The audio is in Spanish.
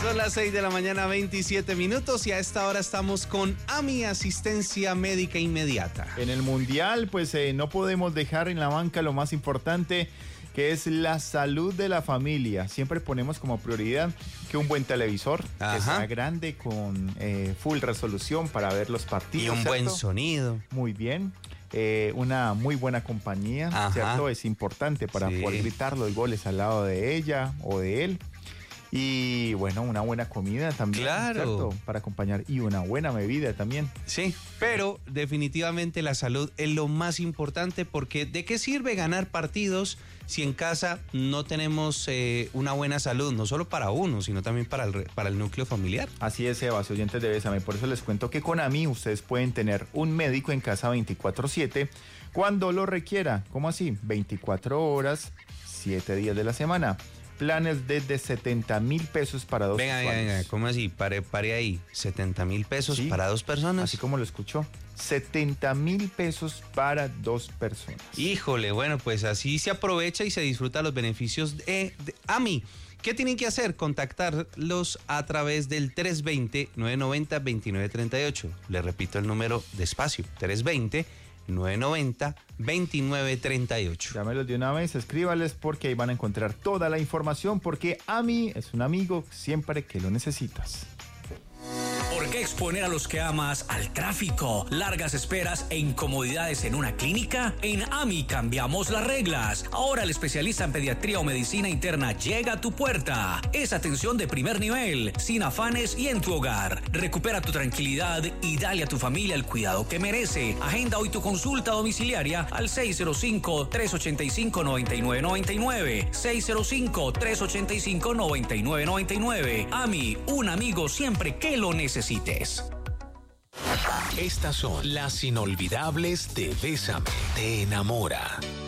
Son las 6 de la mañana, 27 minutos, y a esta hora estamos con AMI, Asistencia Médica Inmediata. En el Mundial, pues no podemos dejar en la banca lo más importante, que es la salud de la familia. Siempre ponemos como prioridad que un buen televisor, que sea grande, con full resolución para ver los partidos. Y un buen sonido. Muy bien. Una muy buena compañía, ¿cierto? Es importante para poder gritar los goles al lado de ella o de él. Y bueno, una buena comida también, ¿cierto? Para acompañar, y una buena bebida también. Sí, pero definitivamente la salud es lo más importante, porque ¿de qué sirve ganar partidos si en casa no tenemos una buena salud? No solo para uno, sino también para el núcleo familiar. Así es, Eva, oyentes de Bésame. Por eso les cuento que con AMI ustedes pueden tener un médico en casa 24/7 cuando lo requiera. ¿Cómo así? 24 horas, 7 días de la semana. Planes desde 70,000 pesos para dos usuarios. Venga, ¿cómo así? Pare ahí. 70,000 pesos para dos personas. Así como lo escuchó. 70,000 pesos para dos personas. Híjole, bueno, pues así se aprovecha y se disfruta los beneficios de AMI. ¿Qué tienen que hacer? Contactarlos a través del 320-990-2938. Le repito el número despacio. 320-990-2938. Llámelos de una vez, escríbales, porque ahí van a encontrar toda la información, porque AMI es un amigo siempre que lo necesitas. ¿Por qué exponer a los que amas al tráfico, largas esperas e incomodidades en una clínica? En AMI cambiamos las reglas. Ahora el especialista en pediatría o medicina interna llega a tu puerta. Es atención de primer nivel, sin afanes y en tu hogar. Recupera tu tranquilidad y dale a tu familia el cuidado que merece. Agenda hoy tu consulta domiciliaria al 605-385-9999. 605-385-9999. AMI, un amigo siempre que lo necesites. Estas son las inolvidables de Bésame. Te enamora.